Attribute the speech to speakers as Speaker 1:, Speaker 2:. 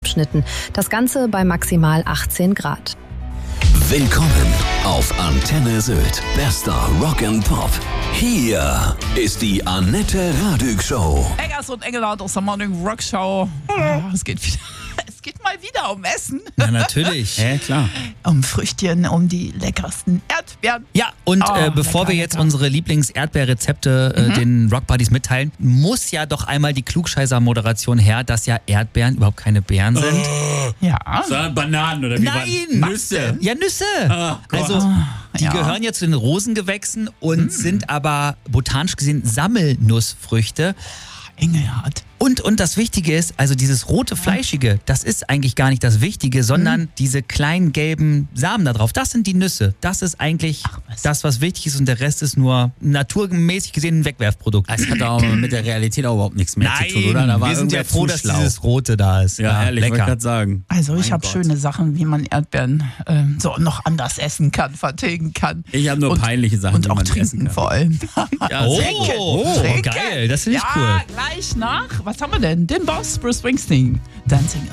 Speaker 1: Abschnitten. Das Ganze bei maximal 18 Grad.
Speaker 2: Willkommen auf Antenne Sylt. Bester Rock and Pop. Hier ist die Annette Radig Show.
Speaker 3: Eggers und Engelhardt aus der Morning Rock Show. Es geht mal wieder um Essen.
Speaker 4: Ja, natürlich.
Speaker 5: Ja, klar.
Speaker 3: Um Früchtchen, um die leckersten Erdbeeren.
Speaker 4: Ja, und bevor wir jetzt unsere Lieblings-Erdbeerrezepte den Rock Buddies mitteilen, muss ja doch einmal die Klugscheißer-Moderation her, dass ja Erdbeeren überhaupt keine Beeren sind.
Speaker 3: Ja.
Speaker 5: So, Bananen oder wie?
Speaker 4: Nein!
Speaker 5: Nüsse.
Speaker 4: Ja, Nüsse.
Speaker 5: Oh Gott.
Speaker 4: Also, die
Speaker 3: Ja.
Speaker 4: gehören ja zu den Rosengewächsen und sind aber botanisch gesehen Sammelnussfrüchte.
Speaker 3: Engelhardt.
Speaker 4: Und das Wichtige ist, also dieses rote Fleischige, das ist eigentlich gar nicht das Wichtige, sondern diese kleinen gelben Samen da drauf, das sind die Nüsse. Das ist eigentlich das, was wichtig ist und der Rest ist nur naturmäßig gesehen ein Wegwerfprodukt.
Speaker 5: Das hat auch mit der Realität auch überhaupt nichts mehr zu tun, oder? Da war
Speaker 4: wir sind ja
Speaker 5: irgendwer
Speaker 4: froh,
Speaker 5: zu
Speaker 4: dass
Speaker 5: schlau.
Speaker 4: dieses Rote da ist.
Speaker 5: Ja, ehrlich, wollte ich
Speaker 4: lecker.
Speaker 5: gerade sagen.
Speaker 3: Also ich
Speaker 5: Mein
Speaker 3: habe
Speaker 5: Gott.
Speaker 3: schöne Sachen, wie man Erdbeeren so noch anders essen kann, vertilgen kann.
Speaker 5: Ich habe nur peinliche Sachen,
Speaker 3: Und
Speaker 5: die
Speaker 3: auch
Speaker 5: man essen
Speaker 3: trinken
Speaker 5: kann.
Speaker 3: vor allem.
Speaker 5: Ja,
Speaker 3: Trinken.
Speaker 4: Geil, das finde ich
Speaker 3: Ja,
Speaker 4: cool.
Speaker 3: gleich nach. Was haben wir denn? Den Boss, Bruce Springsteen. Dancing